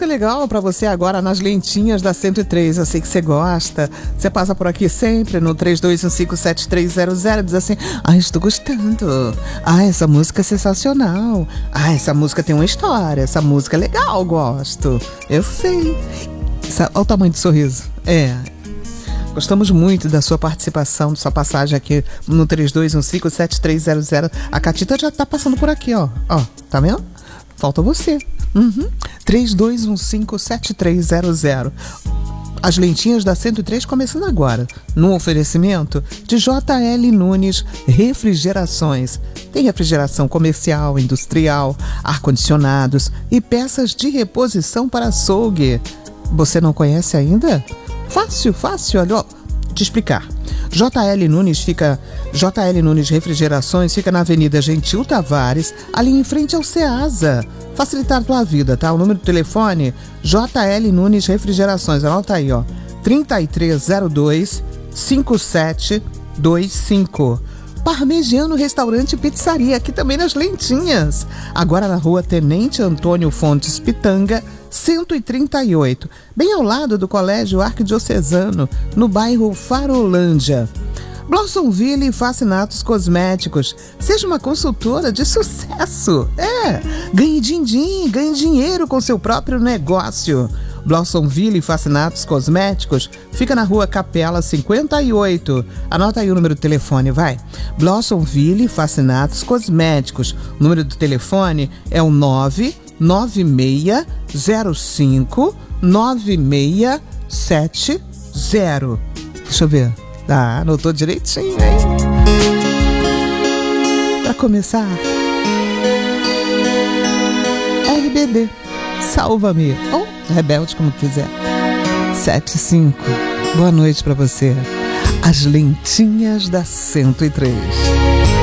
legal pra você agora nas lentinhas da 103. Eu sei que você gosta. Você passa por aqui sempre no 32157300 e diz assim: ai, estou gostando. Ai, essa música é sensacional. Ai, essa música tem uma história. Essa música é legal, gosto. Eu sei. Olha o tamanho do sorriso. Gostamos muito da sua participação, da sua passagem aqui no 32157300. A Catita já tá passando por aqui, ó. Ó, tá vendo? Falta você. 32157300. As lentinhas da 103 começando agora, no oferecimento de JL Nunes Refrigerações. Tem refrigeração comercial, industrial, ar-condicionados e peças de reposição para açougue. Você não conhece ainda? Fácil, olha, ó, te explicar. JL Nunes Refrigerações fica na Avenida Gentil Tavares, ali em frente ao Ceasa. Facilitar a tua vida, tá? O número do telefone, JL Nunes Refrigerações, anota aí, ó, 3302-5725. Parmegiano Restaurante e Pizzaria, aqui também nas lentinhas. Agora na rua Tenente Antônio Fontes Pitanga, 138, bem ao lado do Colégio Arquidiocesano, no bairro Farolândia. Blossomville Fascinatos Cosméticos. Seja uma consultora de sucesso. Ganhe din-din, ganhe dinheiro com seu próprio negócio. Blossomville Fascinatos Cosméticos fica na rua Capela 58. Anota aí o número do telefone, vai. Blossomville Fascinatos Cosméticos. O número do telefone é o 99605-9670. Deixa eu ver. Anotou direitinho, hein? Pra começar, RBD, Salva-me, ou Rebelde, como quiser. 75. Boa noite pra você. As lentinhas da 103.